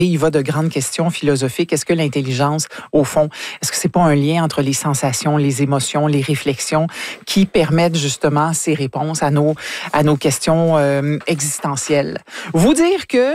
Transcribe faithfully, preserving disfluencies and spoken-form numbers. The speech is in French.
Il va de grandes questions philosophiques. Est-ce que l'intelligence, au fond, est-ce que c'est pas un lien entre les sensations, les émotions, les réflexions qui permettent justement ces réponses à nos, à nos questions euh, existentielles? Vous dire que